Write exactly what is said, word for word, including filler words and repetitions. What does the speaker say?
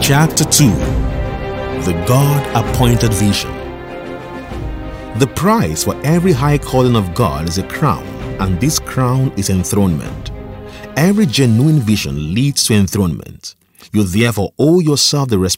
Chapter two. The God-appointed vision. The price for every high calling of God is a crown, and this crown is enthronement. Every genuine vision leads to enthronement. You therefore owe yourself the responsibility